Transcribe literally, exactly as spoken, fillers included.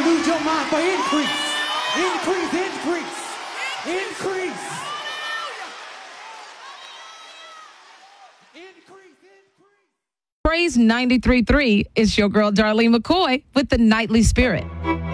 lose your mind for increase. Increase, increase, increase. Increase, increase. Praise ninety-three point three is your girl Darlene McCoy with the Nightly Spirit.